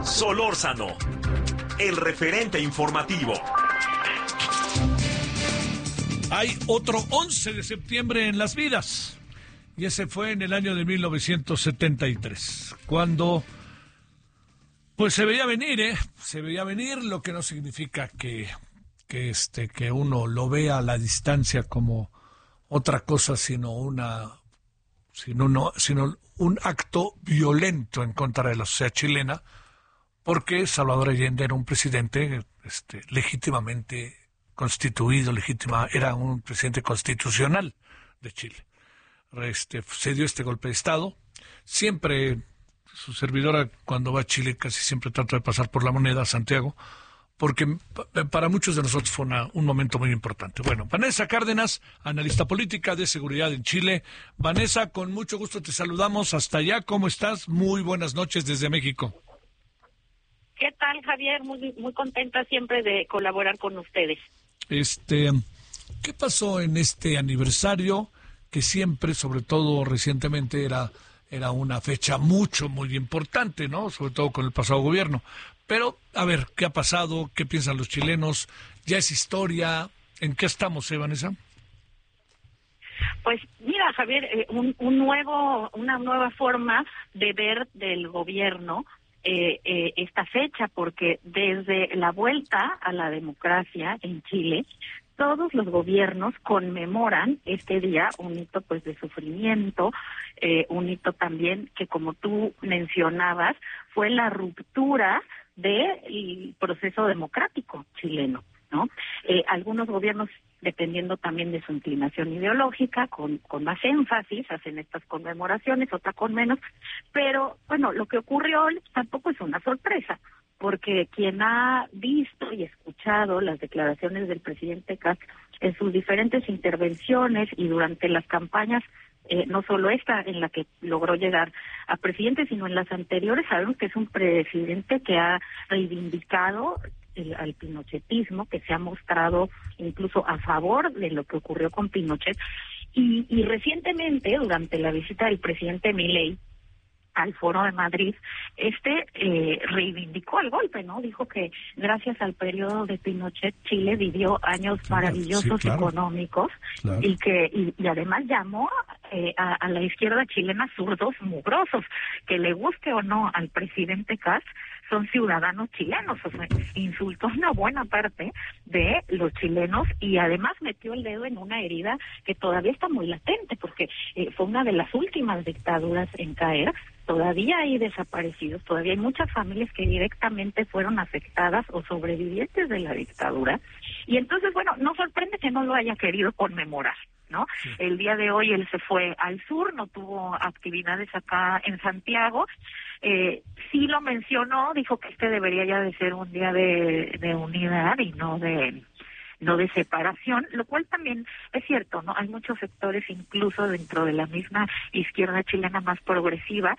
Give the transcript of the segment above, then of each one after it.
Solórzano, el referente informativo. Hay otro 11 de septiembre en las vidas, y ese fue en el año de 1973, cuando pues se veía venir, se veía venir, lo que no significa que uno lo vea a la distancia como otra cosa, sino un acto violento en contra de la sociedad chilena, porque Salvador Allende era un presidente legítimamente constituido, era un presidente constitucional de Chile. Se dio este golpe de Estado. Siempre su servidora, cuando va a Chile, casi siempre trata de pasar por la Moneda, Santiago, porque para muchos de nosotros fue un momento muy importante. Bueno, Vanessa Cárdenas, analista política de seguridad en Chile. Vanessa, con mucho gusto te saludamos hasta allá. ¿Cómo estás? Muy buenas noches desde México. ¿Qué tal, Javier? Muy contenta siempre de colaborar con ustedes. ¿Qué pasó en este aniversario que siempre, sobre todo recientemente, era una fecha muy importante, ¿no? Sobre todo con el pasado gobierno. Pero, a ver, ¿qué ha pasado? ¿Qué piensan los chilenos? ¿Ya es historia? ¿En qué estamos, Vanessa? Pues mira, Javier, una nueva forma de ver del gobierno esta fecha, porque desde la vuelta a la democracia en Chile, todos los gobiernos conmemoran este día, un hito pues de sufrimiento, un hito también que, como tú mencionabas, fue la ruptura del proceso democrático chileno, ¿no? Algunos gobiernos, dependiendo también de su inclinación ideológica, con más énfasis hacen estas conmemoraciones, otra con menos, pero bueno, lo que ocurrió hoy tampoco es una sorpresa, porque quien ha visto y escuchado las declaraciones del presidente Castro en sus diferentes intervenciones y durante las campañas, no solo esta en la que logró llegar a presidente, sino en las anteriores, sabemos que es un presidente que ha reivindicado al pinochetismo, que se ha mostrado incluso a favor de lo que ocurrió con Pinochet, y recientemente, durante la visita del presidente Milei al Foro de Madrid, reivindicó el golpe, ¿no? Dijo que gracias al periodo de Pinochet, Chile vivió años maravillosos, económicos, claro. y además llamó a la izquierda chilena zurdos mugrosos, que le guste o no al presidente Kast, son ciudadanos chilenos. O sea, insultó a una buena parte de los chilenos y además metió el dedo en una herida que todavía está muy latente, porque fue una de las últimas dictaduras en caer. Todavía hay desaparecidos, todavía hay muchas familias que directamente fueron afectadas o sobrevivientes de la dictadura. Y entonces, bueno, no sorprende que no lo haya querido conmemorar, ¿no? Sí. El día de hoy él se fue al sur, no tuvo actividades acá en Santiago. Sí lo mencionó, dijo que debería ya de ser un día de unidad y no de separación, lo cual también es cierto, ¿no? Hay muchos sectores, incluso dentro de la misma izquierda chilena más progresiva,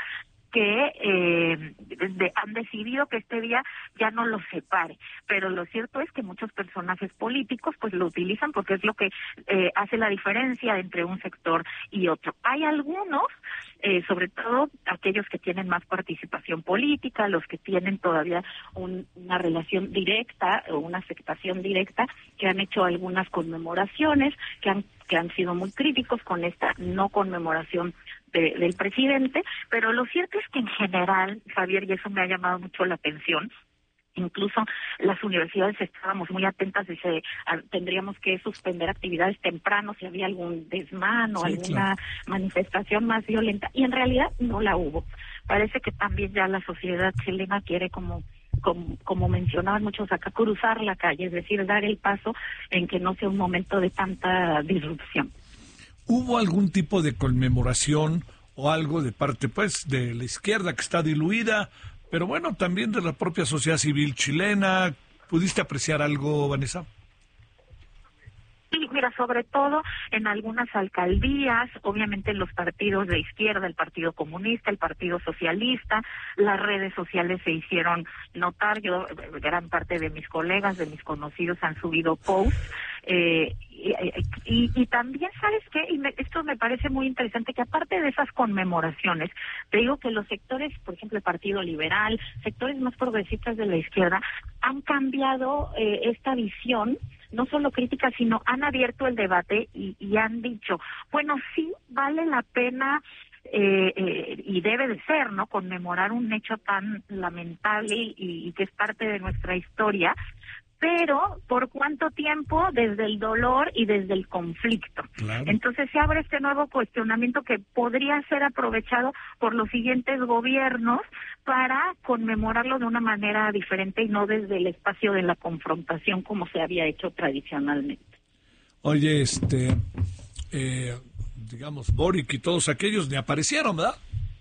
que han decidido que este día ya no los separe, pero lo cierto es que muchos personajes políticos pues lo utilizan porque es lo que hace la diferencia entre un sector y otro. Hay algunos, sobre todo aquellos que tienen más participación política, los que tienen todavía una relación directa o una afectación directa, que han hecho algunas conmemoraciones, que han sido muy críticos con esta no conmemoración del presidente, pero lo cierto es que en general, Javier, y eso me ha llamado mucho la atención, incluso las universidades estábamos muy atentas y tendríamos que suspender actividades temprano si había algún desmán o alguna manifestación más violenta, y en realidad no la hubo. Parece que también ya la sociedad chilena quiere, como mencionaban muchos acá, cruzar la calle, es decir, dar el paso en que no sea un momento de tanta disrupción. ¿Hubo algún tipo de conmemoración o algo de parte, pues, de la izquierda que está diluida, pero bueno, también de la propia sociedad civil chilena? ¿Pudiste apreciar algo, Vanessa? Sí, mira, sobre todo en algunas alcaldías, obviamente en los partidos de izquierda, el Partido Comunista, el Partido Socialista, las redes sociales se hicieron notar. Gran parte de mis colegas, de mis conocidos han subido posts Y también, ¿sabes qué? Esto me parece muy interesante, que aparte de esas conmemoraciones, te digo que los sectores, por ejemplo, el Partido Liberal, sectores más progresistas de la izquierda, han cambiado esta visión, no solo crítica, sino han abierto el debate y han dicho, bueno, sí, vale la pena y debe de ser, ¿no?, conmemorar un hecho tan lamentable y que es parte de nuestra historia, pero ¿por cuánto tiempo? Desde el dolor y desde el conflicto. Claro. Entonces se abre este nuevo cuestionamiento que podría ser aprovechado por los siguientes gobiernos para conmemorarlo de una manera diferente y no desde el espacio de la confrontación como se había hecho tradicionalmente. Oye, digamos, Boric y todos aquellos ni aparecieron, ¿verdad?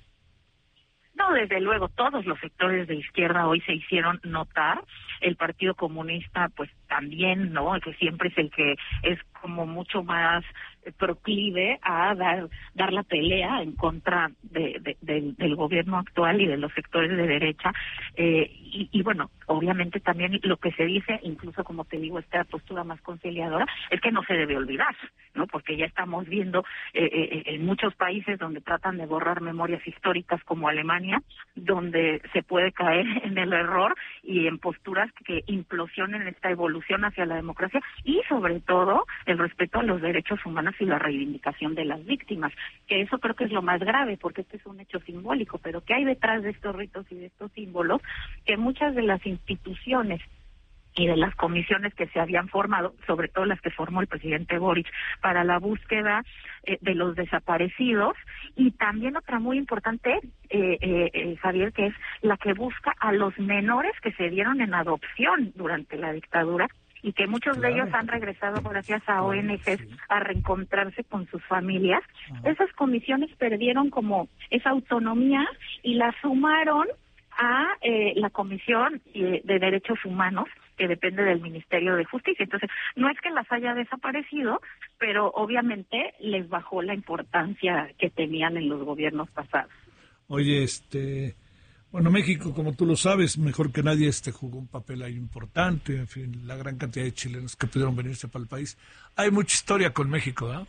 No, desde luego, todos los sectores de izquierda hoy se hicieron notar. El Partido Comunista, pues también, ¿no?, que siempre es el que es como mucho más proclive a dar la pelea en contra del gobierno actual y de los sectores de derecha. Y bueno, obviamente también lo que se dice, incluso como te digo, esta postura más conciliadora, es que no se debe olvidar, ¿no?, porque ya estamos viendo en muchos países donde tratan de borrar memorias históricas, como Alemania, donde se puede caer en el error y en posturas que implosionen esta evolución hacia la democracia y sobre todo el respeto a los derechos humanos y la reivindicación de las víctimas, que eso creo que es lo más grave, porque este es un hecho simbólico, pero ¿qué hay detrás de estos ritos y de estos símbolos? Que muchas de las instituciones y de las comisiones que se habían formado, sobre todo las que formó el presidente Boric, para la búsqueda de los desaparecidos, y también otra muy importante, Javier, que es la que busca a los menores que se dieron en adopción durante la dictadura, y que muchos de ellos han regresado gracias a ONGs a reencontrarse con sus familias. Esas comisiones perdieron como esa autonomía y la sumaron a la Comisión de Derechos Humanos, que depende del Ministerio de Justicia. Entonces, no es que las haya desaparecido, pero obviamente les bajó la importancia que tenían en los gobiernos pasados. Oye, bueno, México, como tú lo sabes, mejor que nadie, jugó un papel ahí importante, en fin, la gran cantidad de chilenos que pudieron venirse para el país. Hay mucha historia con México, ¿verdad?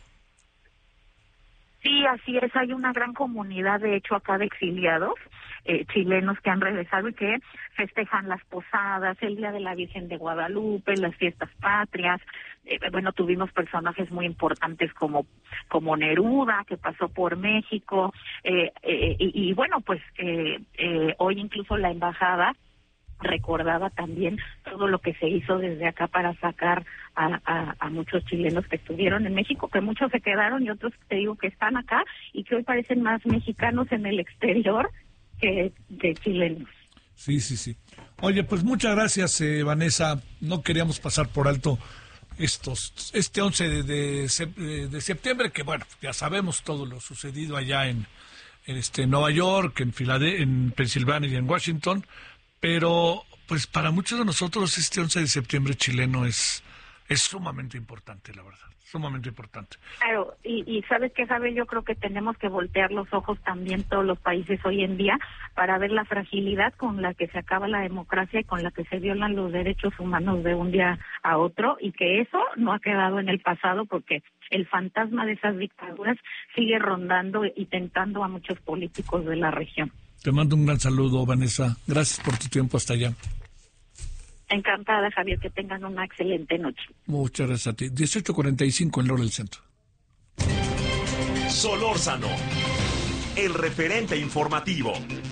Sí, así es, hay una gran comunidad, de hecho, acá de exiliados chilenos que han regresado y que festejan las posadas, el Día de la Virgen de Guadalupe, las fiestas patrias. Bueno, tuvimos personajes muy importantes como Neruda, que pasó por México, y bueno, pues hoy incluso la embajada recordaba también todo lo que se hizo desde acá para sacar a muchos chilenos que estuvieron en México, que muchos se quedaron y otros, te digo, que están acá y que hoy parecen más mexicanos en el exterior que de chilenos. Sí. Oye, pues muchas gracias, Vanessa. No queríamos pasar por alto este 11 de septiembre, que bueno, ya sabemos todo lo sucedido allá en Nueva York, en Pensilvania y en Washington, pero pues para muchos de nosotros este 11 de septiembre chileno es sumamente importante, la verdad, sumamente importante. Claro, y ¿sabes qué, Javier? Yo creo que tenemos que voltear los ojos también todos los países hoy en día para ver la fragilidad con la que se acaba la democracia y con la que se violan los derechos humanos de un día a otro, y que eso no ha quedado en el pasado, porque el fantasma de esas dictaduras sigue rondando y tentando a muchos políticos de la región. Te mando un gran saludo, Vanessa. Gracias por tu tiempo hasta allá. Encantada, Javier, que tengan una excelente noche. Muchas gracias a ti. 18:45 en Lora del Centro. Solórzano, el referente informativo.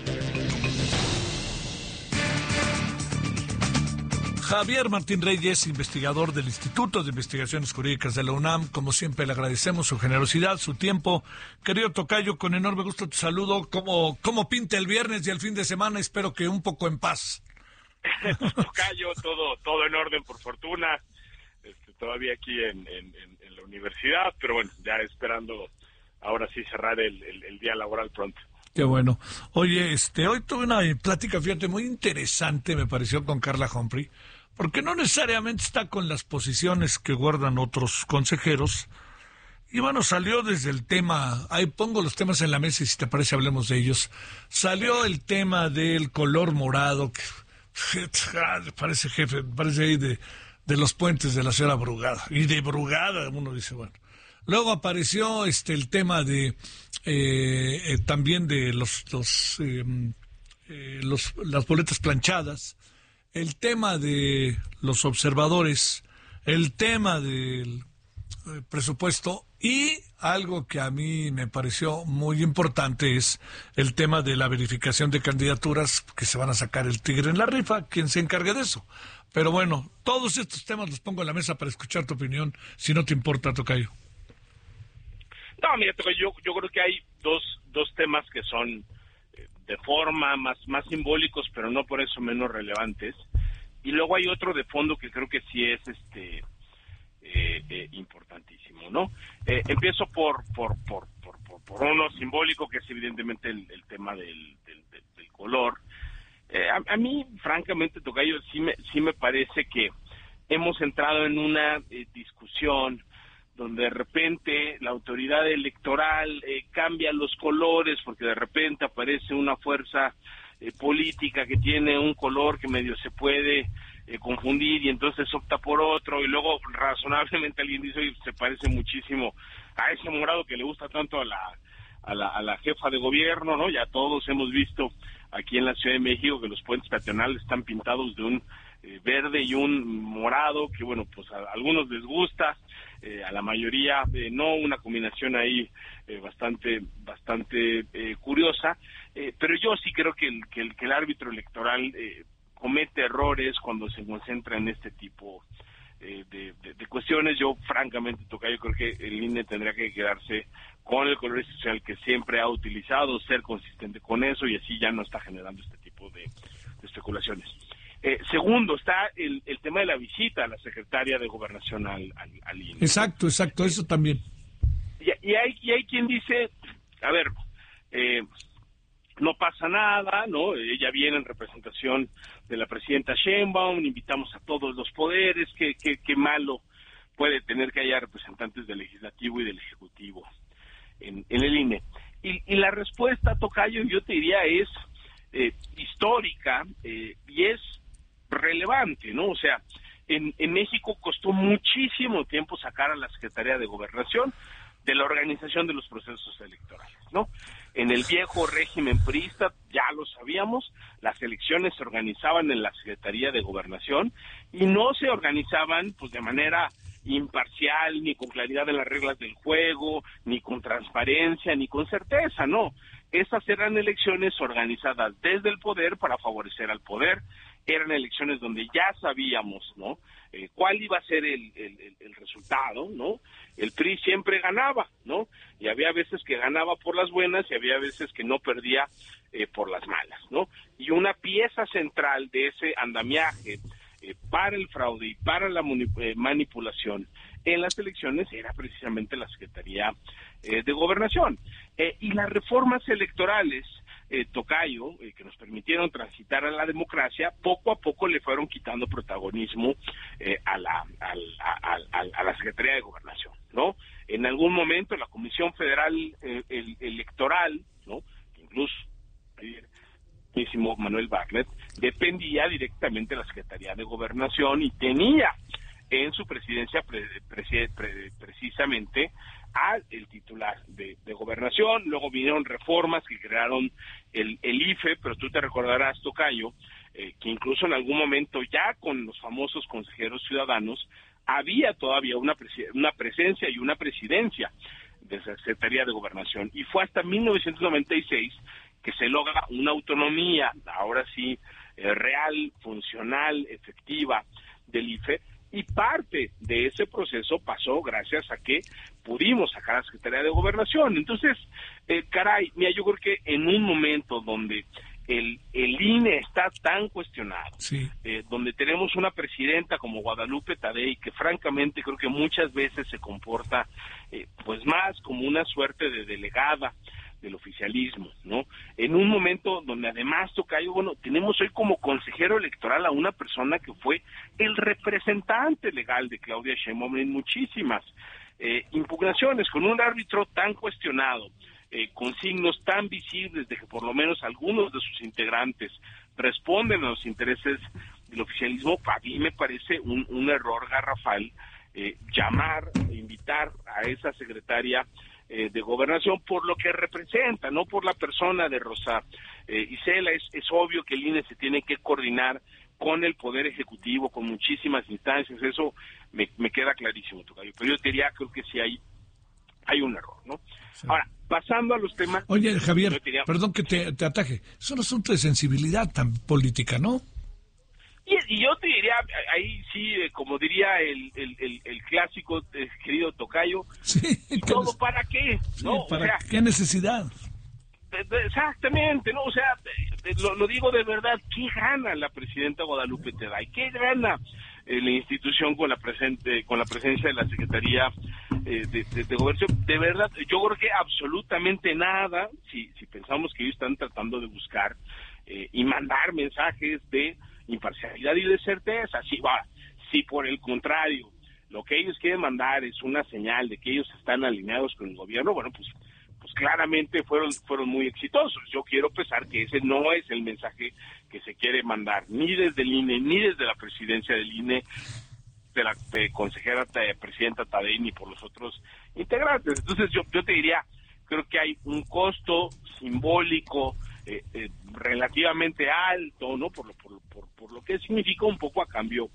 Javier Martín Reyes, investigador del Instituto de Investigaciones Jurídicas de la UNAM. Como siempre, le agradecemos su generosidad, su tiempo. Querido tocayo, con enorme gusto te saludo. ¿Cómo pinta el viernes y el fin de semana? Espero que un poco en paz. Tocayo, todo en orden, por fortuna. Todavía aquí en la universidad, pero bueno, ya esperando ahora sí cerrar el día laboral pronto. Qué bueno. Oye, hoy tuve una plática, fíjate, muy interesante, me pareció, con Carla Humphrey, porque no necesariamente está con las posiciones que guardan otros consejeros. Y bueno, salió desde el tema, ahí pongo los temas en la mesa y si te parece hablemos de ellos. Salió el tema del color morado, que parece ahí de los puentes de la ciudad Brugada. Y de Brugada uno dice, bueno. Luego apareció el tema de también de las boletas planchadas, el tema de los observadores, el tema del presupuesto, y algo que a mí me pareció muy importante es el tema de la verificación de candidaturas, que se van a sacar el tigre en la rifa, quien se encargue de eso. Pero bueno, todos estos temas los pongo en la mesa para escuchar tu opinión, si no te importa, tocayo. No, mira, yo creo que hay dos temas que son de forma más simbólicos, pero no por eso menos relevantes. Y luego hay otro de fondo que creo que sí es importantísimo, ¿no? Empiezo por uno simbólico, que es evidentemente el tema del color. A mí, francamente, tocayo, sí me parece que hemos entrado en una discusión donde de repente la autoridad electoral cambia los colores, porque de repente aparece una fuerza política que tiene un color que medio se puede confundir, y entonces opta por otro, y luego razonablemente alguien dice, oye, se parece muchísimo a ese morado que le gusta tanto a la jefa de gobierno, ¿no? Ya todos hemos visto aquí en la Ciudad de México que los puentes peatonales están pintados de un verde y un morado, que bueno, pues a algunos les gusta, a la mayoría no, una combinación ahí bastante curiosa, pero yo sí creo que el árbitro electoral comete errores cuando se concentra en este tipo de cuestiones. Yo francamente, tocayo, creo que el INE tendría que quedarse con el color institucional que siempre ha utilizado, ser consistente con eso, y así ya no está generando este tipo de especulaciones. Segundo, está el tema de la visita a la secretaria de Gobernación al INE. Exacto, eso también. Y hay quien dice, a ver, no pasa nada, ¿no? Ella viene en representación de la presidenta Sheinbaum, invitamos a todos los poderes, qué malo puede tener que haya representantes del Legislativo y del Ejecutivo en el INE. Y la respuesta, tocayo, yo te diría, es histórica y es relevante, ¿no? O sea, en México costó muchísimo tiempo sacar a la Secretaría de Gobernación de la organización de los procesos electorales, ¿no? En el viejo régimen priista, ya lo sabíamos, las elecciones se organizaban en la Secretaría de Gobernación y no se organizaban pues de manera imparcial, ni con claridad en las reglas del juego, ni con transparencia, ni con certeza, no. Esas eran elecciones organizadas desde el poder para favorecer al poder, eran elecciones donde ya sabíamos, ¿no?, cuál iba a ser el resultado, ¿no? El PRI siempre ganaba, ¿no? Y había veces que ganaba por las buenas y había veces que no perdía por las malas, ¿no? Y una pieza central de ese andamiaje para el fraude y para la manipulación en las elecciones era precisamente la Secretaría de Gobernación. Y las reformas electorales, tocayo, que nos permitieron transitar a la democracia, poco a poco le fueron quitando protagonismo a la Secretaría de Gobernación, ¿no? En algún momento la Comisión Federal Electoral, ¿no?, incluso Manuel Bartlett, dependía directamente de la Secretaría de Gobernación y tenía en su presidencia precisamente al titular de Gobernación. Luego vinieron reformas que crearon el IFE, pero tú te recordarás, tocayo, que incluso en algún momento ya con los famosos consejeros ciudadanos había todavía una presencia y una presidencia de la Secretaría de Gobernación, y fue hasta 1996 que se logra una autonomía, ahora sí, real, funcional, efectiva del IFE, y parte de ese proceso pasó gracias a que pudimos sacar a la Secretaría de Gobernación. Entonces, caray, mira, yo creo que en un momento donde el INE está tan cuestionado, sí, donde tenemos una presidenta como Guadalupe Tadei, que francamente creo que muchas veces se comporta pues más como una suerte de delegada del oficialismo, ¿no? En un momento donde además, tocayo, bueno, tenemos hoy como consejero electoral a una persona que fue el representante legal de Claudia Sheinbaum en muchísimas impugnaciones, con un árbitro tan cuestionado, con signos tan visibles de que por lo menos algunos de sus integrantes responden a los intereses el oficialismo, a mí me parece un error garrafal llamar, invitar a esa secretaria de Gobernación por lo que representa, no por la persona de Rosa Isela. Es obvio que el INE se tiene que coordinar con el Poder Ejecutivo, con muchísimas instancias, eso me queda clarísimo, Tocayo, pero yo te diría, creo que sí hay un error, ¿no? Sí. Ahora, pasando a los temas... Oye, Javier, perdón que te ataje, es un asunto de sensibilidad tan política, ¿no? Y yo te diría, ahí sí, como diría el clásico querido Tocayo, sí, ¿y todo para qué? ¿No? Sí, ¿para qué necesidad? Exactamente, ¿no? O sea, lo digo de verdad, ¿qué gana la presidenta Guadalupe Teday? ¿Qué gana la institución con la presencia de la Secretaría de Gobernación? De verdad, yo creo que absolutamente nada, si pensamos que ellos están tratando de buscar y mandar mensajes de imparcialidad y de certeza. Si por el contrario lo que ellos quieren mandar es una señal de que ellos están alineados con el gobierno, bueno, pues claramente fueron muy exitosos. Yo quiero pensar que ese no es el mensaje que se quiere mandar ni desde el INE, ni desde la presidencia del INE, de la consejera presidenta Tadei, ni por los otros integrantes. Entonces yo te diría, creo que hay un costo simbólico relativamente alto, ¿no? Por lo que significa un poco a cambio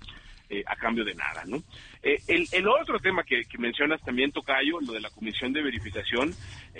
de nada, ¿no? El otro tema que mencionas también, Tocayo, lo de la comisión de verificación,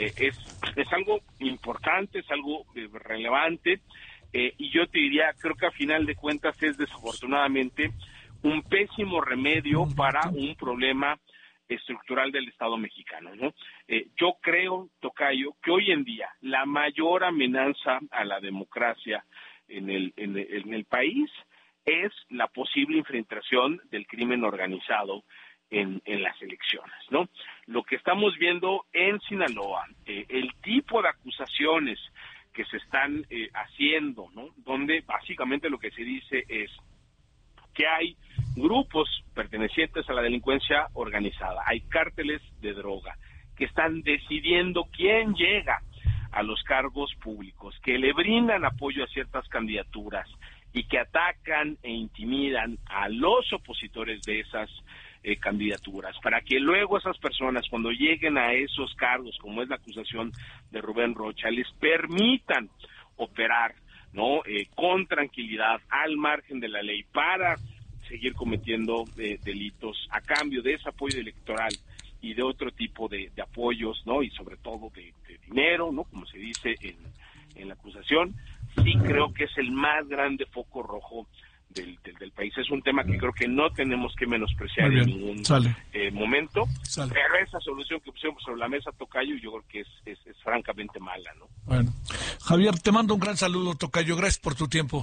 es algo importante, es algo relevante, y yo te diría, creo que a final de cuentas es desafortunadamente un pésimo remedio para un problema estructural del Estado mexicano, ¿no? Yo creo, Tocayo, que hoy en día la mayor amenaza a la democracia en el país es la posible infiltración del crimen organizado en las elecciones, ¿no? Lo que estamos viendo en Sinaloa, el tipo de acusaciones que se están haciendo, ¿no? Donde básicamente lo que se dice es que hay grupos pertenecientes a la delincuencia organizada, hay cárteles de droga que están decidiendo quién llega a los cargos públicos, que le brindan apoyo a ciertas candidaturas y que atacan e intimidan a los opositores de esas candidaturas, para que luego esas personas, cuando lleguen a esos cargos, como es la acusación de Rubén Rocha, les permitan operar, ¿no? Con tranquilidad, al margen de la ley, para seguir cometiendo delitos a cambio de ese apoyo electoral y de otro tipo de apoyos, ¿no? Y sobre todo de dinero, ¿no? Como se dice en la acusación. Sí creo que es el más grande foco rojo del país. Es un tema que creo que no tenemos que menospreciar en ningún momento. Pero esa solución que pusimos sobre la mesa, Tocayo, yo creo que es francamente mala, ¿no? Bueno, Javier, te mando un gran saludo, Tocayo. Gracias por tu tiempo.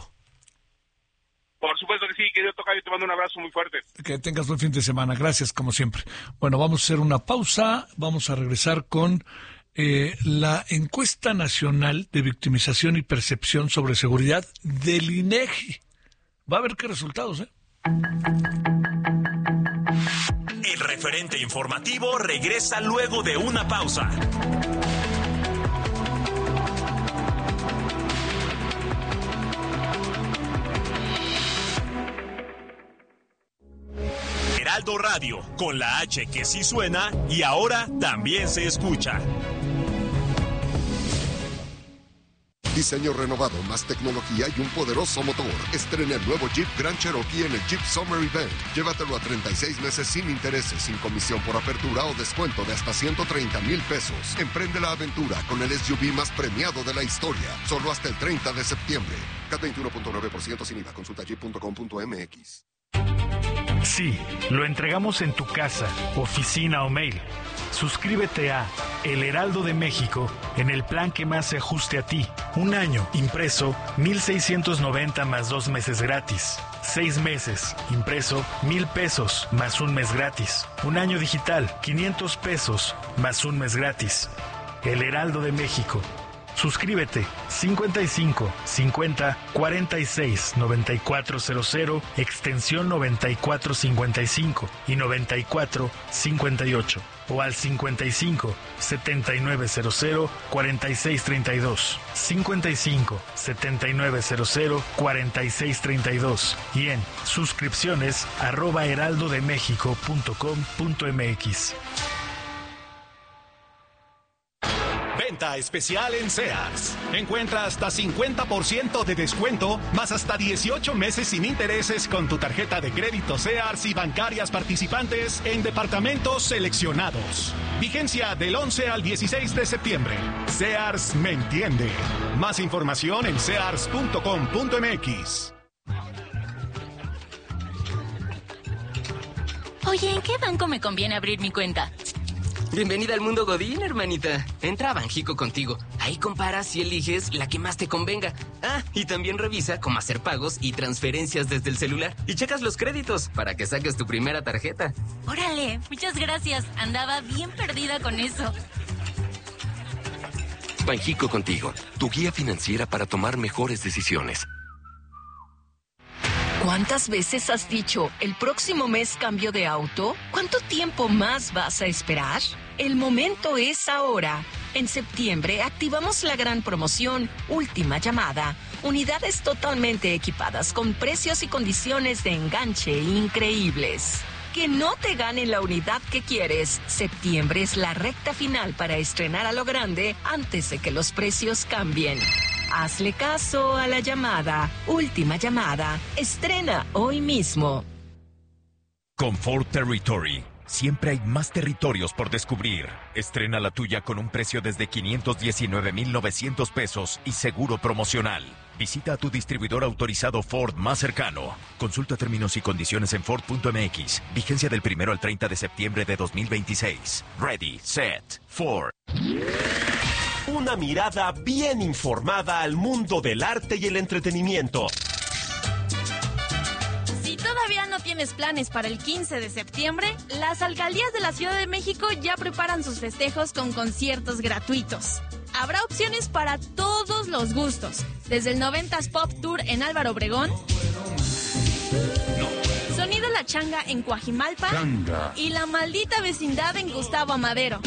Por supuesto que sí, querido Tocayo, te mando un abrazo muy fuerte. Que tengas buen fin de semana. Gracias, como siempre. Bueno, vamos a hacer una pausa. Vamos a regresar con la encuesta nacional de victimización y percepción sobre seguridad del INEGI. Va a ver qué resultados, ¿eh? El referente informativo regresa luego de una pausa. Heraldo Radio, con la H que sí suena y ahora también se escucha. Diseño renovado, más tecnología y un poderoso motor. Estrena el nuevo Jeep Grand Cherokee en el Jeep Summer Event. Llévatelo a 36 meses sin intereses, sin comisión por apertura o descuento de hasta 130,000 pesos. Emprende la aventura con el SUV más premiado de la historia. Solo hasta el 30 de septiembre. CAT 21.9% sin IVA. Consulta jeep.com.mx. Sí, lo entregamos en tu casa, oficina o mail. Suscríbete a El Heraldo de México en el plan que más se ajuste a ti. Un año, impreso, 1,690 más 2 meses gratis. 6 meses, impreso, 1,000 pesos más 1 mes gratis. Un año digital, 500 pesos más 1 mes gratis. El Heraldo de México. Suscríbete 55 50 46 9400 extensión 9455 y 9458 o al 55 7900 4632 55 7900 4632 y en suscripciones@heraldodemexico.com.mx. Venta especial en Sears. Encuentra hasta 50% de descuento, más hasta 18 meses sin intereses con tu tarjeta de crédito Sears y bancarias participantes en departamentos seleccionados. Vigencia del 11 al 16 de septiembre. Sears me entiende. Más información en sears.com.mx. Oye, ¿en qué banco me conviene abrir mi cuenta? Bienvenida al mundo Godín, hermanita. Entra a Banjico Contigo. Ahí comparas y eliges la que más te convenga. Ah, y también revisa cómo hacer pagos y transferencias desde el celular. Y checas los créditos para que saques tu primera tarjeta. Órale, muchas gracias. Andaba bien perdida con eso. Banjico Contigo, tu guía financiera para tomar mejores decisiones. ¿Cuántas veces has dicho, el próximo mes cambio de auto? ¿Cuánto tiempo más vas a esperar? El momento es ahora. En septiembre activamos la gran promoción Última Llamada. Unidades totalmente equipadas con precios y condiciones de enganche increíbles. Que no te gane la unidad que quieres. Septiembre es la recta final para estrenar a lo grande antes de que los precios cambien. Hazle caso a la llamada. Última Llamada. Estrena hoy mismo. Con Ford Territory, siempre hay más territorios por descubrir. Estrena la tuya con un precio desde 519,900 pesos y seguro promocional. Visita a tu distribuidor autorizado Ford más cercano. Consulta términos y condiciones en Ford.mx. Vigencia del 1 al 30 de septiembre de 2026. Ready, set, Ford. Una mirada bien informada al mundo del arte y el entretenimiento. Si todavía no tienes planes para el 15 de septiembre, las alcaldías de la Ciudad de México ya preparan sus festejos con conciertos gratuitos. Habrá opciones para todos los gustos, desde el 90s Pop Tour en Álvaro Obregón, Sonido La Changa en Coajimalpa y La Maldita Vecindad en Gustavo Amadero.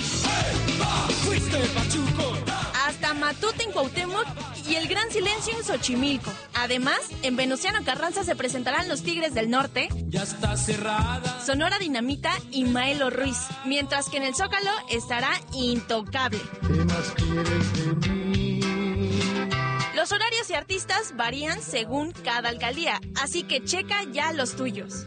Hasta Matute en Cuauhtémoc y El Gran Silencio en Xochimilco. Además, en Venustiano Carranza se presentarán los Tigres del Norte, ya está cerrada, Sonora Dinamita y Maelo Ruiz, mientras que en el Zócalo estará Intocable. ¿Qué más quieres de mí? Los horarios y artistas varían según cada alcaldía, así que checa ya los tuyos.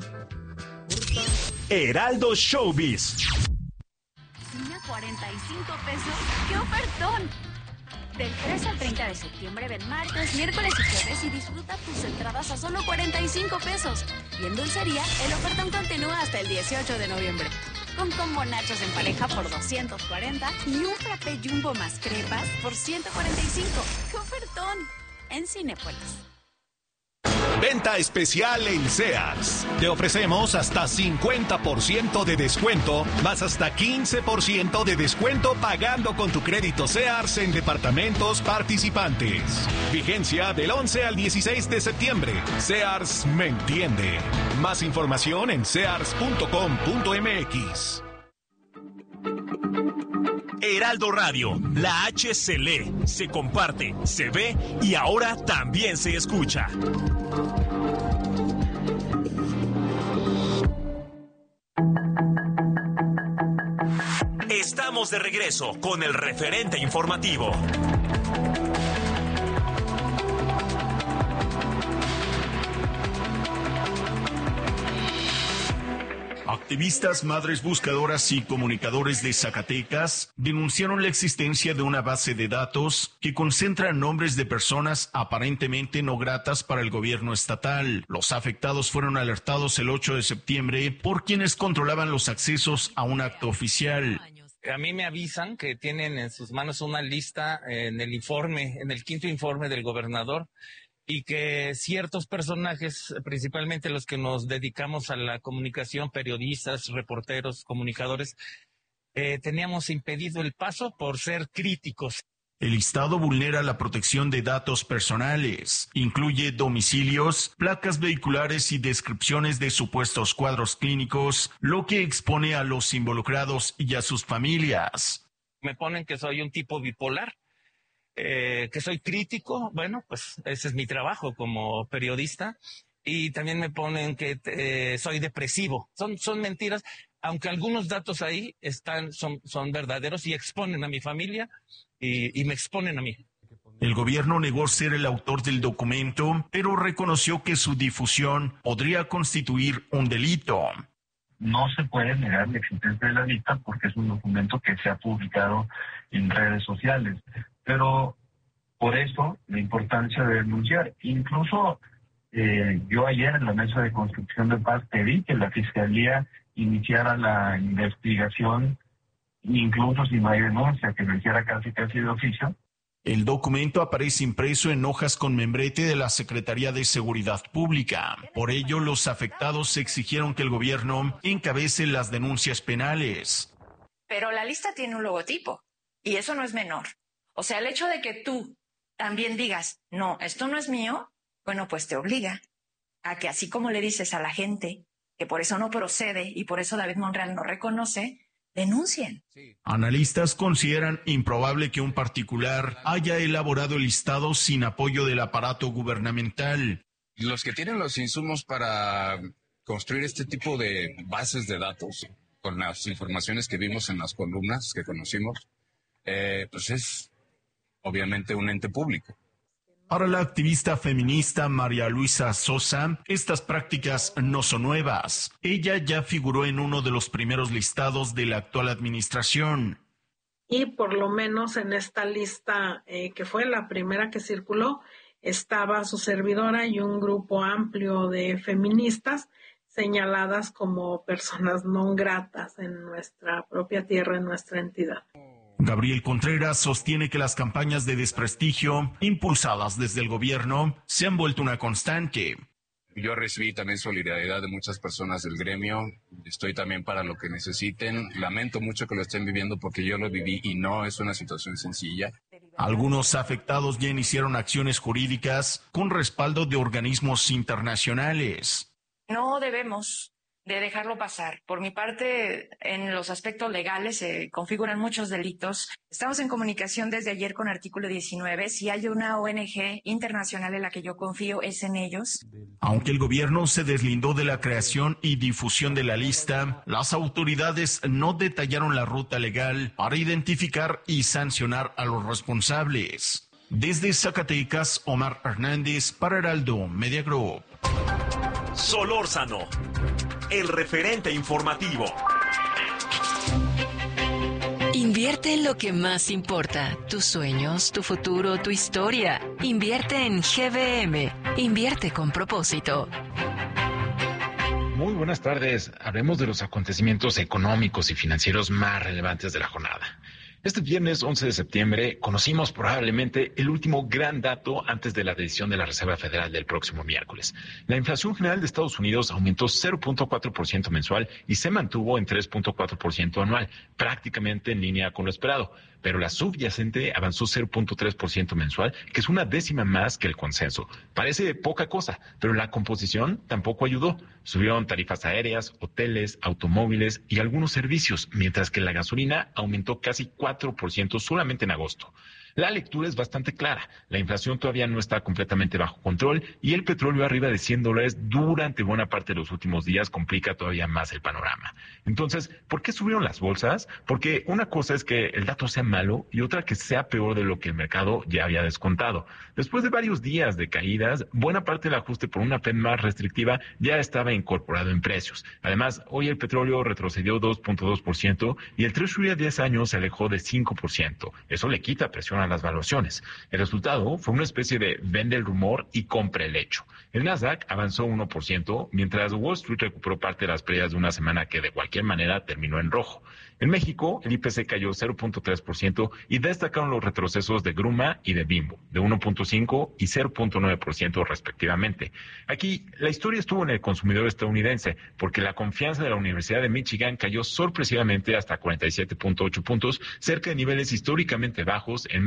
Heraldo Showbiz. Cine a 45 pesos. ¡Qué ofertón! Del 3 al 30 de septiembre, ven martes, miércoles y jueves y disfruta tus entradas a solo 45 pesos. Y en dulcería, el ofertón continúa hasta el 18 de noviembre. Con combo nachos en pareja por 240 y un frappé jumbo más crepas por 145. ¡Qué ofertón! En Cinépolis. Venta especial en Sears. Te ofrecemos hasta 50% de descuento, más hasta 15% de descuento pagando con tu crédito Sears en departamentos participantes. Vigencia del 11 al 16 de septiembre. Sears me entiende. Más información en sears.com.mx. Heraldo Radio, la H se lee, se comparte, se ve y ahora también se escucha. Estamos de regreso con el referente informativo. Activistas, madres buscadoras y comunicadores de Zacatecas denunciaron la existencia de una base de datos que concentra nombres de personas aparentemente no gratas para el gobierno estatal. Los afectados fueron alertados el 8 de septiembre por quienes controlaban los accesos a un acto oficial. A mí me avisan que tienen en sus manos una lista en el informe, en el 5º informe del gobernador, y que ciertos personajes, principalmente los que nos dedicamos a la comunicación, periodistas, reporteros, comunicadores, teníamos impedido el paso por ser críticos. El listado vulnera la protección de datos personales. Incluye domicilios, placas vehiculares y descripciones de supuestos cuadros clínicos, lo que expone a los involucrados y a sus familias. Me ponen que soy un tipo bipolar, que soy crítico. Bueno, pues ese es mi trabajo como periodista. Y también me ponen que soy depresivo. Son mentiras, aunque algunos datos ahí son verdaderos y exponen a mi familia y me exponen a mí. El gobierno negó ser el autor del documento, pero reconoció que su difusión podría constituir un delito. No se puede negar la existencia de la lista porque es un documento que se ha publicado en redes sociales. Pero por eso la importancia de denunciar. Incluso yo ayer en la mesa de construcción de paz pedí que la Fiscalía iniciara la investigación, incluso si no hay denuncia, que lo hiciera casi de oficio. El documento aparece impreso en hojas con membrete de la Secretaría de Seguridad Pública. Por ello, los afectados exigieron que el gobierno encabece las denuncias penales. Pero la lista tiene un logotipo y eso no es menor. O sea, el hecho de que tú también digas, no, esto no es mío, bueno, pues te obliga a que así como le dices a la gente que por eso no procede y por eso David Monreal no reconoce, denuncien. Analistas consideran improbable que un particular haya elaborado el listado sin apoyo del aparato gubernamental. Los que tienen los insumos para construir este tipo de bases de datos, con las informaciones que vimos en las columnas que conocimos, pues es obviamente un ente público. Para la activista feminista María Luisa Sosa, estas prácticas no son nuevas. Ella ya figuró en uno de los primeros listados de la actual administración. Y por lo menos en esta lista, que fue la primera que circuló, estaba su servidora y un grupo amplio de feministas señaladas como personas no gratas en nuestra propia tierra, en nuestra entidad. Gabriel Contreras sostiene que las campañas de desprestigio impulsadas desde el gobierno se han vuelto una constante. Yo recibí también solidaridad de muchas personas del gremio. Estoy también para lo que necesiten. Lamento mucho que lo estén viviendo porque yo lo viví y no es una situación sencilla. Algunos afectados ya iniciaron acciones jurídicas con respaldo de organismos internacionales. No debemos de dejarlo pasar. Por mi parte, en los aspectos legales se configuran muchos delitos. Estamos en comunicación desde ayer con Artículo 19. Si hay una ONG internacional en la que yo confío, es en ellos. Aunque el gobierno se deslindó de la creación y difusión de la lista, las autoridades no detallaron la ruta legal para identificar y sancionar a los responsables. Desde Zacatecas, Omar Hernández para Heraldo Media Group. Solórzano, el referente informativo. Invierte en lo que más importa, tus sueños, tu futuro, tu historia. Invierte en GBM. Invierte con propósito. Muy buenas tardes. Hablemos de los acontecimientos económicos y financieros más relevantes de la jornada. Este viernes 11 de septiembre conocimos probablemente el último gran dato antes de la decisión de la Reserva Federal del próximo miércoles. La inflación general de Estados Unidos aumentó 0.4% mensual y se mantuvo en 3.4% anual, prácticamente en línea con lo esperado. Pero la subyacente avanzó 0.3% mensual, que es una décima más que el consenso. Parece poca cosa, pero la composición tampoco ayudó. Subieron tarifas aéreas, hoteles, automóviles y algunos servicios, mientras que la gasolina aumentó casi 4% solamente en agosto. La lectura es bastante clara. La inflación todavía no está completamente bajo control y el petróleo arriba de $100 durante buena parte de los últimos días complica todavía más el panorama. Entonces, ¿por qué subieron las bolsas? Porque una cosa es que el dato sea malo y otra que sea peor de lo que el mercado ya había descontado. Después de varios días de caídas, buena parte del ajuste por una Fed más restrictiva ya estaba incorporado en precios. Además, hoy el petróleo retrocedió 2.2% y el Treasury a 10 años se alejó de 5%. Eso le quita presión a las valuaciones. El resultado fue una especie de vende el rumor y compra el hecho. El Nasdaq avanzó 1%, mientras Wall Street recuperó parte de las pérdidas de una semana que de cualquier manera terminó en rojo. En México, el IPC cayó 0.3% y destacaron los retrocesos de Gruma y de Bimbo, de 1.5% y 0.9% respectivamente. Aquí, la historia estuvo en el consumidor estadounidense, porque la confianza de la Universidad de Michigan cayó sorpresivamente hasta 47.8 puntos, cerca de niveles históricamente bajos en medio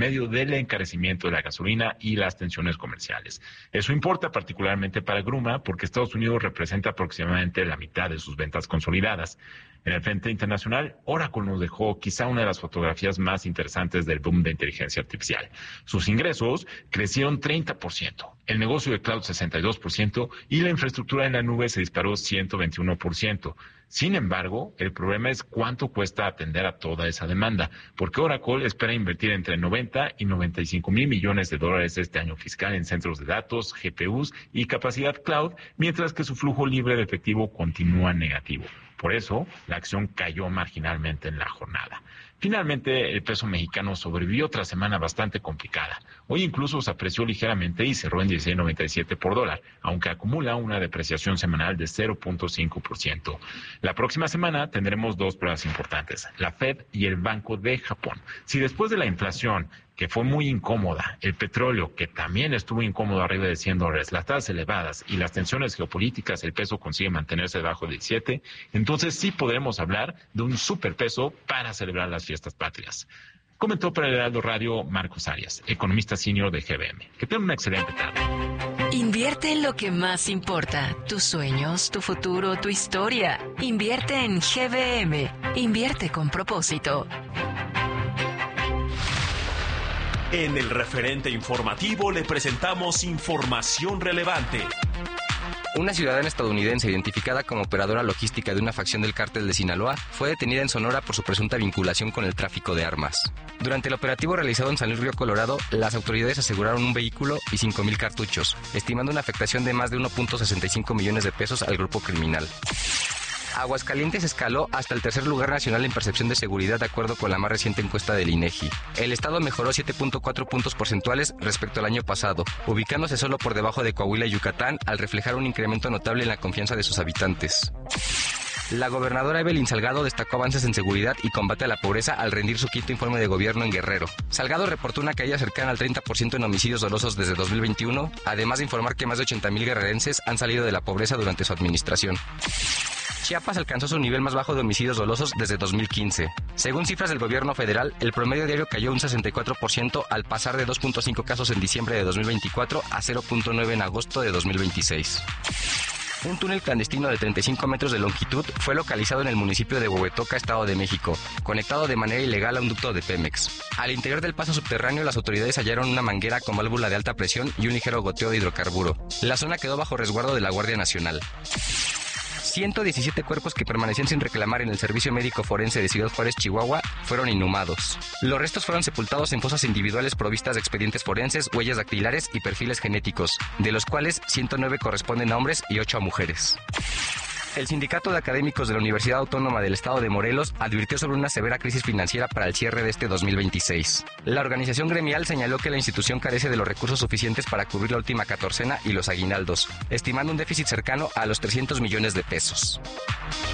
medio del encarecimiento de la gasolina y las tensiones comerciales. Eso importa particularmente para Gruma porque Estados Unidos representa aproximadamente la mitad de sus ventas consolidadas. En el frente internacional, Oracle nos dejó quizá una de las fotografías más interesantes del boom de inteligencia artificial. Sus ingresos crecieron 30%, el negocio de cloud 62% y la infraestructura en la nube se disparó 121%. Sin embargo, el problema es cuánto cuesta atender a toda esa demanda, porque Oracle espera invertir entre 90 y 95 mil millones de dólares este año fiscal en centros de datos, GPUs y capacidad cloud, mientras que su flujo libre de efectivo continúa negativo. Por eso, la acción cayó marginalmente en la jornada. Finalmente, el peso mexicano sobrevivió otra semana bastante complicada. Hoy incluso se apreció ligeramente y cerró en 16.97 por dólar, aunque acumula una depreciación semanal de 0.5%. La próxima semana tendremos dos pruebas importantes, la Fed y el Banco de Japón. Si después de la inflación, que fue muy incómoda, el petróleo, que también estuvo incómodo arriba de $100, las tasas elevadas y las tensiones geopolíticas, el peso consigue mantenerse debajo de 17, entonces sí podremos hablar de un superpeso para celebrar las fiestas patrias. Comentó para el Heraldo Radio Marcos Arias, economista senior de GBM. Que tengan una excelente tarde. Invierte en lo que más importa, tus sueños, tu futuro, tu historia. Invierte en GBM. Invierte con propósito. En el referente informativo le presentamos información relevante. Una ciudadana estadounidense identificada como operadora logística de una facción del cártel de Sinaloa fue detenida en Sonora por su presunta vinculación con el tráfico de armas. Durante el operativo realizado en San Luis Río Colorado, las autoridades aseguraron un vehículo y 5,000 cartuchos, estimando una afectación de más de 1.65 millones de pesos al grupo criminal. Aguascalientes escaló hasta el tercer lugar nacional en percepción de seguridad de acuerdo con la más reciente encuesta del INEGI. El estado mejoró 7.4 puntos porcentuales respecto al año pasado, ubicándose solo por debajo de Coahuila y Yucatán al reflejar un incremento notable en la confianza de sus habitantes. La gobernadora Evelyn Salgado destacó avances en seguridad y combate a la pobreza al rendir su quinto informe de gobierno en Guerrero. Salgado reportó una caída cercana al 30% en homicidios dolosos desde 2021, además de informar que más de 80,000 guerrerenses han salido de la pobreza durante su administración. Chiapas alcanzó su nivel más bajo de homicidios dolosos desde 2015. Según cifras del gobierno federal, el promedio diario cayó un 64% al pasar de 2.5 casos en diciembre de 2024 a 0.9 en agosto de 2026. Un túnel clandestino de 35 metros de longitud fue localizado en el municipio de Huehuetoca, Estado de México, conectado de manera ilegal a un ducto de Pemex. Al interior del paso subterráneo, las autoridades hallaron una manguera con válvula de alta presión y un ligero goteo de hidrocarburo. La zona quedó bajo resguardo de la Guardia Nacional. 117 cuerpos que permanecían sin reclamar en el Servicio Médico Forense de Ciudad Juárez, Chihuahua, fueron inhumados. Los restos fueron sepultados en fosas individuales provistas de expedientes forenses, huellas dactilares y perfiles genéticos, de los cuales 109 corresponden a hombres y 8 a mujeres. El Sindicato de Académicos de la Universidad Autónoma del Estado de Morelos advirtió sobre una severa crisis financiera para el cierre de este 2026. La organización gremial señaló que la institución carece de los recursos suficientes para cubrir la última catorcena y los aguinaldos, estimando un déficit cercano a los 300 millones de pesos.